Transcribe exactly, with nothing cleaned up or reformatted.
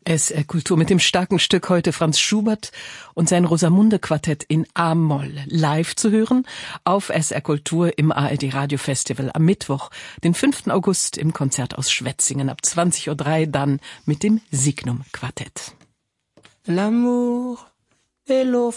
S R Kultur mit dem starken Stück heute Franz Schubert und sein Rosamunde-Quartett in A-Moll live zu hören auf S R Kultur im A R D Radio Festival am Mittwoch, den fünften August im Konzert aus Schwetzingen ab zwanzig Uhr drei dann mit dem Signum-Quartett. L'amour et l'eau